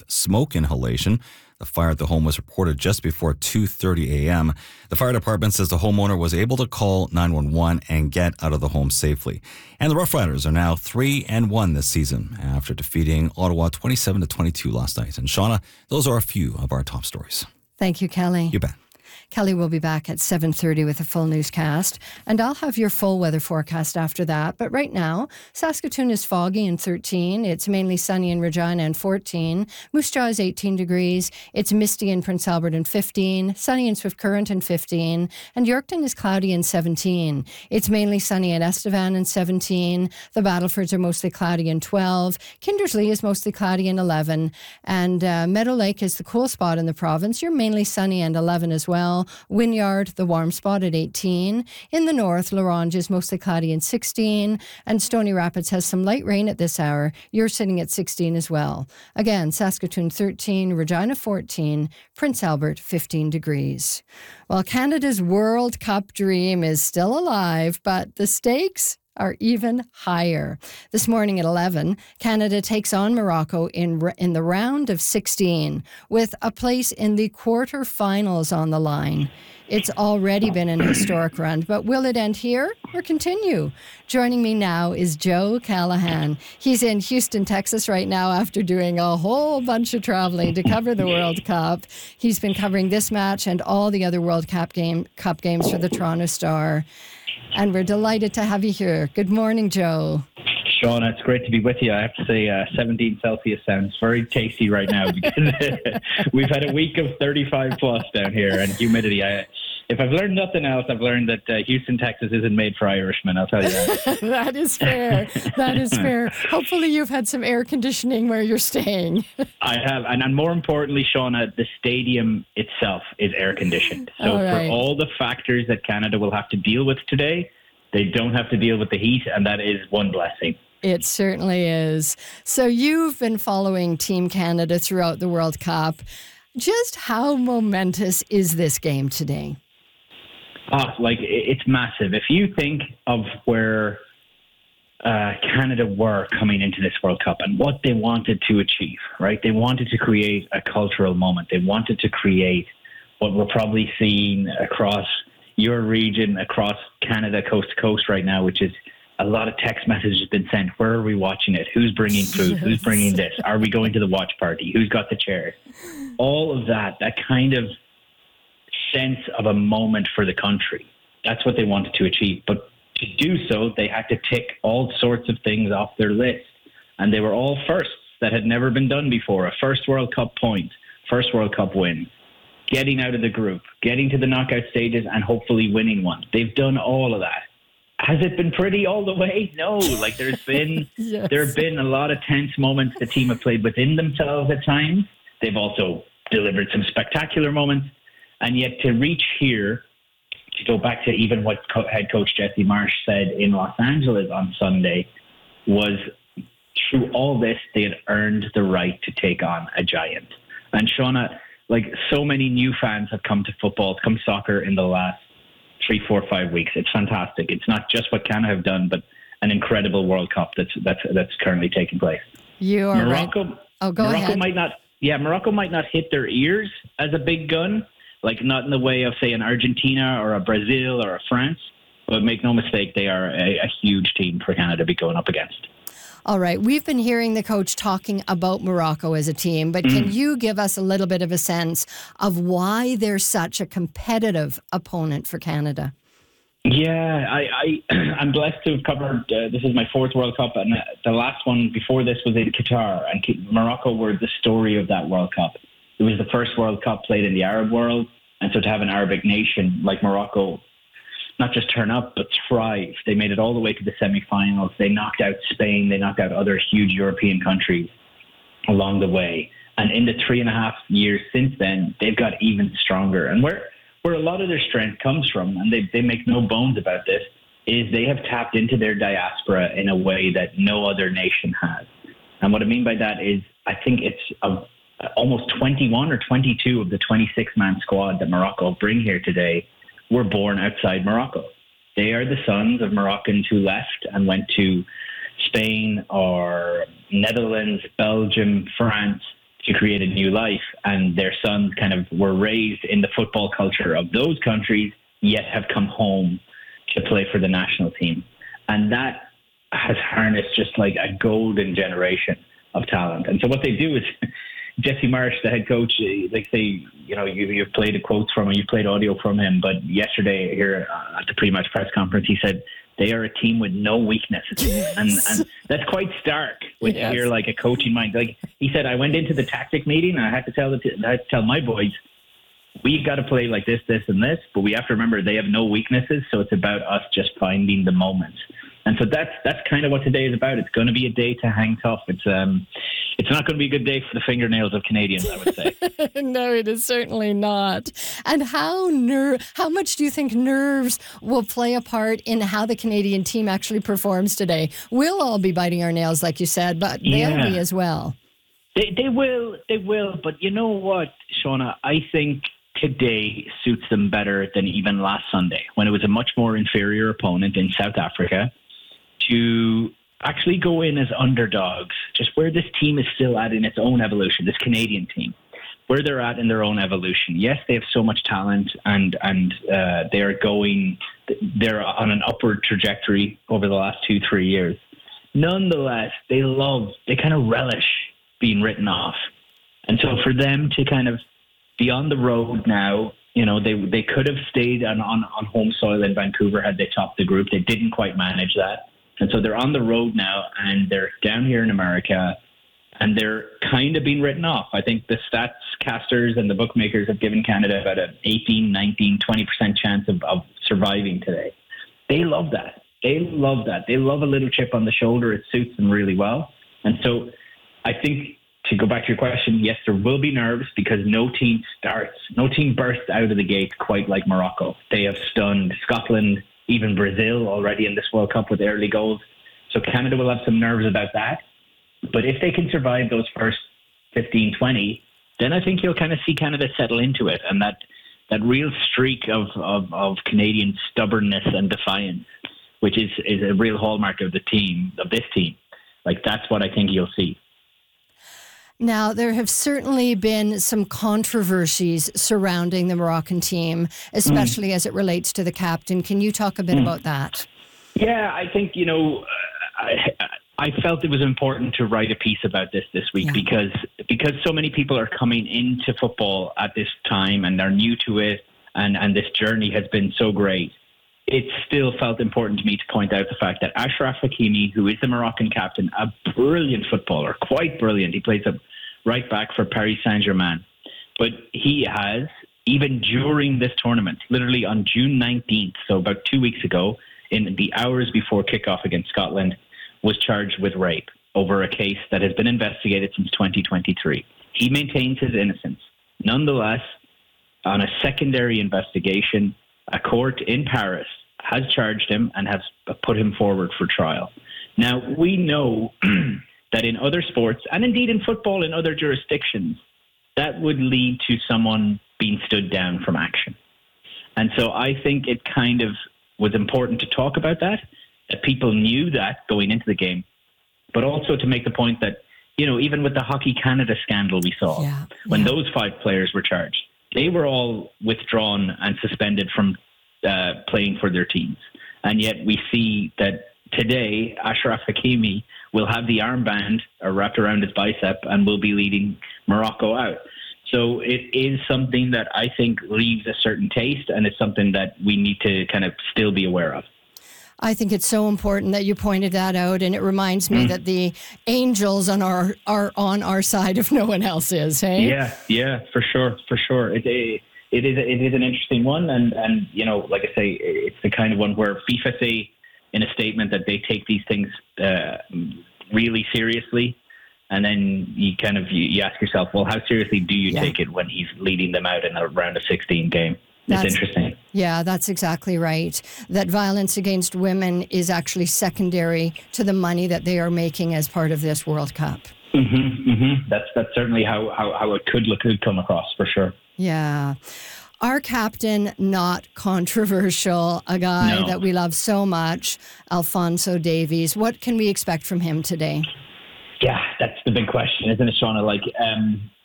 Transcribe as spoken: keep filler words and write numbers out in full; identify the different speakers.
Speaker 1: smoke inhalation. The fire at the home was reported just before two thirty a.m. The fire department says the homeowner was able to call nine one one and get out of the home safely. And the Rough Riders are now three and one this season after defeating Ottawa twenty-seven to twenty-two last night. And Shauna, those are a few of our top stories.
Speaker 2: Thank you, Kelly.
Speaker 1: You bet.
Speaker 2: Kelly will be back at seven thirty with a full newscast, and I'll have your full weather forecast after that. But right now, Saskatoon is foggy and thirteen. It's mainly sunny in Regina and fourteen. Moose Jaw is eighteen degrees. It's misty in Prince Albert and fifteen. Sunny in Swift Current and fifteen. And Yorkton is cloudy and seventeen. It's mainly sunny at Estevan and seventeen. The Battlefords are mostly cloudy and twelve. Kindersley is mostly cloudy and eleven. And uh, Meadow Lake is the cool spot in the province. You're mainly sunny and eleven as well. Wynyard, the warm spot at eighteen. In the north, La Ronge is mostly cloudy and sixteen. And Stony Rapids has some light rain at this hour. You're sitting at sixteen as well. Again, Saskatoon thirteen, Regina fourteen, Prince Albert fifteen degrees. Well, Canada's World Cup dream is still alive, but the stakes are even higher. This morning at eleven, Canada takes on Morocco in in the round of sixteen with a place in the quarterfinals on the line. It's already been an historic run, but will it end here or continue? Joining me now is Joe Callahan. He's in Houston, Texas right now after doing a whole bunch of traveling to cover the World Cup. He's been covering this match and all the other World Cup game Cup games for the Toronto Star. And we're delighted to have you here. Good morning, Joe.
Speaker 3: Shauna, it's great to be with you. I have to say uh, seventeen Celsius sounds very tasty right now because we've had a week of thirty-five plus down here and humidity. I, if I've learned nothing else, I've learned that uh, Houston, Texas isn't made for Irishmen, I'll tell you that.
Speaker 2: That is fair. That is fair. Hopefully you've had some air conditioning where you're staying.
Speaker 3: I have. And, and more importantly, Shauna, the stadium itself is air conditioned. So all right. For all the factors that Canada will have to deal with today, they don't have to deal with the heat, and that is one blessing.
Speaker 2: It certainly is. So you've been following Team Canada throughout the World Cup. Just how momentous is this game today?
Speaker 3: Ah, like, it's massive. If you think of where uh, Canada were coming into this World Cup and what they wanted to achieve, right? They wanted to create a cultural moment. They wanted to create what we're probably seeing across your region, across Canada, coast to coast right now, which is a lot of text messages have been sent. Where are we watching it? Who's bringing food? Yes. Who's bringing this? Are we going to the watch party? Who's got the chairs? All of that, that kind of sense of a moment for the country. That's what they wanted to achieve. But to do so, they had to tick all sorts of things off their list. And they were all firsts that had never been done before. A first World Cup point, first World Cup win, getting out of the group, getting to the knockout stages, and hopefully winning one. They've done all of that. Has it been pretty all the way? No. Like, there's been yes. there have been a lot of tense moments the team have played within themselves at times. They've also delivered some spectacular moments. And yet to reach here, to go back to even what co- head coach Jesse Marsch said in Los Angeles on Sunday, was through all this, they had earned the right to take on a giant. And Shauna, like, so many new fans have come to football, come soccer in the last three, four, five weeks. It's fantastic. It's not just what Canada have done, but an incredible World Cup that's that's that's currently taking place.
Speaker 2: You are
Speaker 3: Morocco,
Speaker 2: right. Oh, go
Speaker 3: Morocco
Speaker 2: ahead.
Speaker 3: might not. Yeah, Morocco might not hit their ears as a big gun, like not in the way of, say, an Argentina or a Brazil or a France. But make no mistake, they are a, a huge team for Canada to be going up against.
Speaker 2: All right. We've been hearing the coach talking about Morocco as a team, but can mm. you give us a little bit of a sense of why they're such a competitive opponent for Canada?
Speaker 3: Yeah, I, I, I'm blessed to have covered, uh, this is my fourth World Cup, and the last one before this was in Qatar, and Morocco were the story of that World Cup. It was the first World Cup played in the Arab world, and so to have an Arabic nation like Morocco not just turn up, but thrive. They made it all the way to the semi-finals. They knocked out Spain. They knocked out other huge European countries along the way. And in the three and a half years since then, they've got even stronger. And where where a lot of their strength comes from, and they, they make no bones about this, is they have tapped into their diaspora in a way that no other nation has. And what I mean by that is I think it's a, almost twenty-one or twenty-two of the twenty-six man squad that Morocco bring here today were born outside Morocco. They are the sons of Moroccans who left and went to Spain or Netherlands, Belgium, France, to create a new life, and their sons kind of were raised in the football culture of those countries, yet have come home to play for the national team. And that has harnessed just like a golden generation of talent. And so what they do is Jesse Marsh, the head coach, like say, you know, you, you've played the quotes from him, you've played audio from him, but yesterday here at the pre-match press conference, he said they are a team with no weaknesses. Yes. And, and that's quite stark when yes. you hear like a coaching mind. Like he said, I went into the tactic meeting and I had to tell the t- I had to tell my boys, we got to play like this, this, and this, but we have to remember they have no weaknesses. So it's about us just finding the moments. And so that's that's kind of what today is about. It's going to be a day to hang tough. It's um, it's not going to be a good day for the fingernails of Canadians, I would say.
Speaker 2: No, it is certainly not. And how ner- how much do you think nerves will play a part in how the Canadian team actually performs today? We'll all be biting our nails, like you said, but they'll
Speaker 3: yeah.
Speaker 2: be as well.
Speaker 3: They they will, they will. But you know what, Shauna? I think today suits them better than even last Sunday, when it was a much more inferior opponent in South Africa, to actually go in as underdogs, just where this team is still at in its own evolution, this Canadian team, where they're at in their own evolution. Yes, they have so much talent, and and uh, they are going, they're on an upward trajectory over the last two, three years. Nonetheless, they love, they kind of relish being written off. And so for them to kind of be on the road now, you know, they they could have stayed on, on, on home soil in Vancouver had they topped the group. They didn't quite manage that. And so they're on the road now, and they're down here in America, and they're kind of being written off. I think the stats casters and the bookmakers have given Canada about an eighteen, nineteen, twenty percent chance of, of surviving today. They love that. They love that. They love a little chip on the shoulder. It suits them really well. And so I think, to go back to your question, yes, there will be nerves because no team starts, no team bursts out of the gate quite like Morocco. They have stunned Scotland, even Brazil already in this World Cup with early goals. So Canada will have some nerves about that. But if they can survive those first fifteen, twenty, then I think you'll kind of see Canada settle into it. And that, that real streak of, of, of Canadian stubbornness and defiance, which is, is a real hallmark of the team, of this team. Like, that's what I think you'll see.
Speaker 2: Now, there have certainly been some controversies surrounding the Moroccan team, especially mm. as it relates to the captain. Can you talk a bit mm. about that?
Speaker 3: Yeah, I think, you know, I, I felt it was important to write a piece about this this week yeah. because because so many people are coming into football at this time and they're new to it, and, and this journey has been so great. It still felt important to me to point out the fact that Achraf Hakimi, who is the Moroccan captain, a brilliant footballer, quite brilliant. He plays a right back for Paris Saint-Germain. But he has, even during this tournament, literally on June nineteenth, so about two weeks ago, in the hours before kickoff against Scotland, was charged with rape over a case that has been investigated since twenty twenty-three. He maintains his innocence. Nonetheless, on a secondary investigation, a court in Paris has charged him and has put him forward for trial. Now, we know that in other sports, and indeed in football in other jurisdictions, that would lead to someone being stood down from action. And so I think it kind of was important to talk about that, that people knew that going into the game, but also to make the point that, you know, even with the Hockey Canada scandal we saw, yeah, when yeah. those five players were charged, they were all withdrawn and suspended from uh, playing for their teams. And yet we see that today, Achraf Hakimi will have the armband wrapped around his bicep and will be leading Morocco out. So it is something that I think leaves a certain taste, and it's something that we need to kind of still be aware of.
Speaker 2: I think it's so important that you pointed that out, and it reminds me mm. that the angels on our are on our side if no one else is. Hey,
Speaker 3: yeah, yeah, for sure, for sure. It it, it is it is an interesting one, and and you know, like I say, it's the kind of one where FIFA say in a statement that they take these things uh, really seriously, and then you kind of you, you ask yourself, well, how seriously do you yeah. take it when he's leading them out in a round of sixteen game? It's that's, interesting.
Speaker 2: Yeah, that's exactly right. That violence against women is actually secondary to the money that they are making as part of this World Cup.
Speaker 3: Mm-hmm, mm-hmm. That's that's certainly how, how, how it could look, could come across, for sure.
Speaker 2: Yeah. Our captain, not controversial, a guy
Speaker 3: no.
Speaker 2: that we love so much, Alphonso Davies. What can we expect from him today?
Speaker 3: Yeah, that's the big question, isn't it, Shauna? Like, um,